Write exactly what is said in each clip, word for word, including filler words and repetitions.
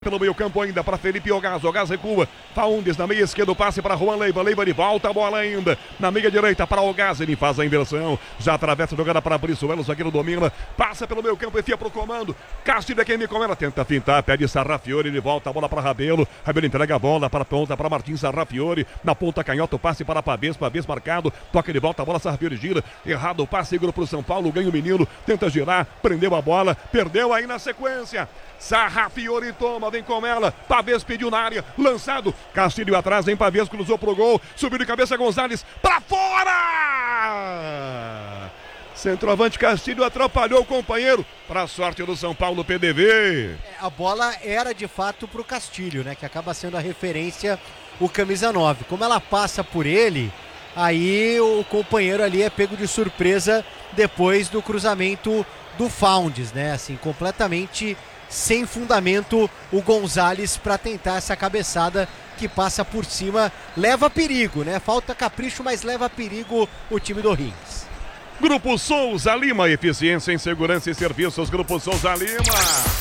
Pelo meio campo ainda para Felipe Ogaz, Ogaz recua, Faundes na meia esquerda, o passe para Juan Leiva, Leiva de volta, a bola ainda, na meia direita para Ogaz, ele faz a inversão, já atravessa a jogada para Brizuela, o zagueiro domina, passa pelo meio campo, enfia para o comando, Castilho é quem me comanda, tenta fintar, pede Sarrafiori, ele volta, a bola para Rabelo, Rabelo entrega a bola para a ponta, para Martins Sarrafiori, na ponta canhota, o passe para Pavês, Pavês marcado, toca de volta, a bola Sarrafiori gira, errado o passe, segura para o São Paulo, ganha o menino, tenta girar, prendeu a bola, perdeu aí na sequência, Sarrafiori toma, vem com ela, Pavês pediu na área, lançado, Castilho atrás, em Pavês, cruzou pro gol, subiu de cabeça Gonzalez, pra fora! Centroavante Castilho atrapalhou o companheiro, pra sorte do São Paulo P D V. A bola era de fato pro Castilho, né, que acaba sendo a referência, o camisa nove. Como ela passa por ele, aí o companheiro ali é pego de surpresa depois do cruzamento do Faundes, né, assim, completamente sem fundamento o Gonzalez para tentar essa cabeçada que passa por cima, leva perigo, né? Falta capricho, mas leva perigo o time do Rins. Grupo Souza Lima, eficiência em segurança e serviços, Grupo Souza Lima.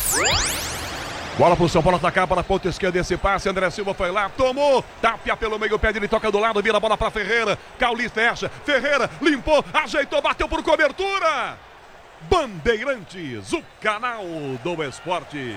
Bola pro São Paulo atacar para a ponta esquerda, esse passe, André Silva foi lá, tomou, tapia pelo meio, pé, ele toca do lado, vira a bola para Ferreira, Cauli fecha, Ferreira limpou, ajeitou, bateu por cobertura. Bandeirantes, o canal do esporte.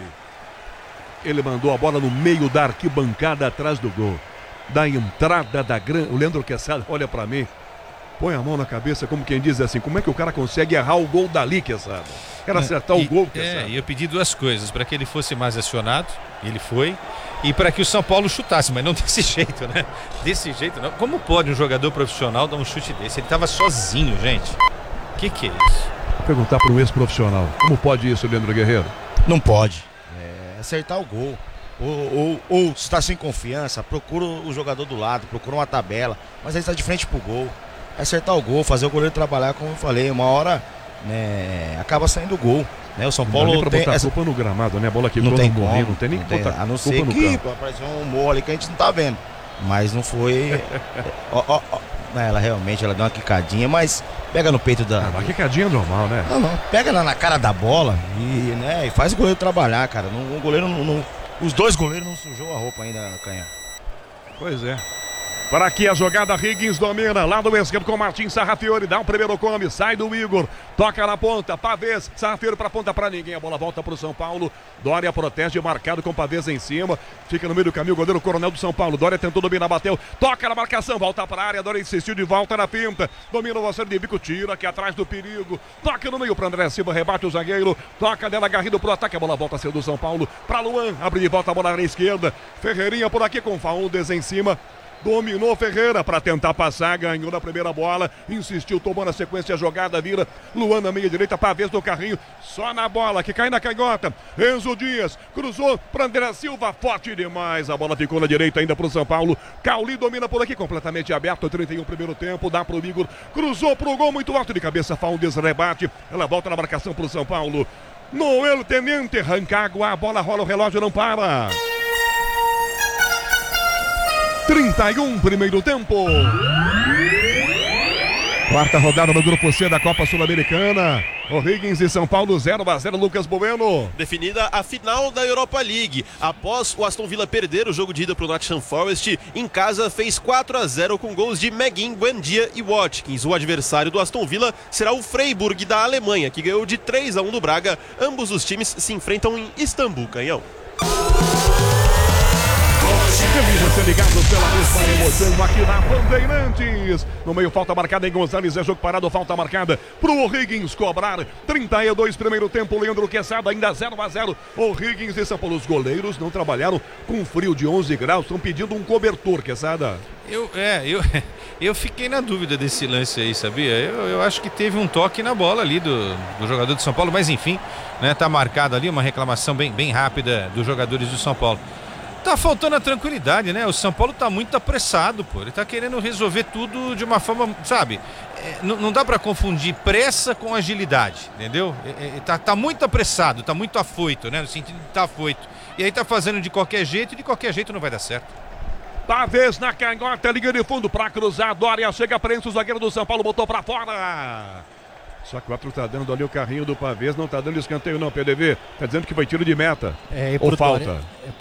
Ele mandou a bola no meio da arquibancada atrás do gol. Da entrada da grande. O Leandro Quesada olha pra mim, põe a mão na cabeça, como quem diz assim: como é que o cara consegue errar o gol dali, Quesada? Era acertar e, o gol, Quesada. É, e eu pedi duas coisas: para que ele fosse mais acionado, ele foi, e para que o São Paulo chutasse, mas não desse jeito, né? Desse jeito não. Como pode um jogador profissional dar um chute desse? Ele tava sozinho, gente. O que que é isso? Vou perguntar para um ex-profissional: como pode isso, Leandro Guerreiro? Não pode. É acertar o gol. Ou, ou, ou se está sem confiança, procura o jogador do lado, procura uma tabela, mas ele está de frente pro gol. É acertar o gol, fazer o goleiro trabalhar, como eu falei, uma hora, né, acaba saindo o gol. Né? O São Paulo não dá nem pra tem botar essa... culpa no gramado, né? A bola que não tem como, morrer, não tem nem que botar a não ser que apareceu um morro ali que a gente não tá vendo. Mas não foi. ó, ó, ó. Ela realmente ela deu uma quicadinha, mas pega no peito da. Ah, uma quicadinha normal, né? Não, não. Pega na, na cara da bola e, né, e faz o goleiro trabalhar, cara. Não, o goleiro não, não. Os dois goleiros não sujou a roupa ainda, Canha. Pois é. Para aqui a jogada, Higgins domina, lá do esquerdo com Martins Sarrafiori, dá um primeiro come, sai do Igor, toca na ponta, Pavês, Sarrafiori para ponta para ninguém, a bola volta para o São Paulo, Dória protege, marcado com Pavês em cima, fica no meio do caminho o goleiro Coronel do São Paulo, Dória tentou dominar, bateu, toca na marcação, volta para a área, Dória insistiu de volta na pinta, domina o Marcelo de Bico, tira aqui atrás do perigo, toca no meio para André Silva, rebate o zagueiro, toca dela, Garrido pro ataque, a bola volta a ser do São Paulo, para Luan, abre de volta a bola na esquerda, Ferreirinha por aqui com Faundes em cima, dominou Ferreira para tentar passar, ganhou na primeira bola, insistiu, tomou na sequência a jogada, vira Luan na meia direita, Pavês do carrinho, só na bola que cai na canhota, Enzo Dias, cruzou para André Silva, forte demais, a bola ficou na direita ainda para o São Paulo, Cauli domina por aqui, completamente aberto, trinta e um primeiro tempo, dá para o Igor, cruzou para o gol muito alto de cabeça, Faundes rebate, ela volta na marcação para o São Paulo, Noel Tenente, Rancagua, a bola rola, o relógio não para. trinta e um primeiro tempo. Quarta rodada no Grupo C da Copa Sul-Americana. O'Higgins e São Paulo zero a zero, Lucas Bueno. Definida a final da Europa League. Após o Aston Villa perder o jogo de ida para o Nottingham Forest, em casa fez quatro a zero com gols de Meguin, Buendia e Watkins. O adversário do Aston Villa será o Freiburg da Alemanha, que ganhou de três a um do Braga. Ambos os times se enfrentam em Istambul, Canhão. Felizes ser ligados pela mesma emoção aqui na Bandeirantes. No meio, falta marcada em Gonzalez, é jogo parado, falta marcada pro O'Higgins cobrar. trinta e dois primeiro tempo, Leandro Quesada ainda zero a zero. O'Higgins e São Paulo. Os goleiros não trabalharam com frio de onze graus, estão pedindo um cobertor, Quesada. Eu, é, eu, eu fiquei na dúvida desse lance aí, sabia? Eu, eu acho que teve um toque na bola ali do, do jogador de São Paulo, mas enfim, né, tá marcado ali uma reclamação bem, bem rápida dos jogadores do São Paulo. Tá faltando a tranquilidade, né? O São Paulo tá muito apressado, pô. Ele tá querendo resolver tudo de uma forma, sabe? É, não, não dá pra confundir pressa com agilidade, entendeu? É, é, tá, tá muito apressado, tá muito afoito, né? No sentido de tá afoito. E aí tá fazendo de qualquer jeito e de qualquer jeito não vai dar certo. Pavês na canhota, liga de fundo pra cruzar, Dória chega, prensa o zagueiro do São Paulo, botou pra fora. Só que o árbitro tá dando ali o carrinho do Pavês, não tá dando escanteio não, P D V. Tá dizendo que foi tiro de meta. É, e Ou pro falta. Torre-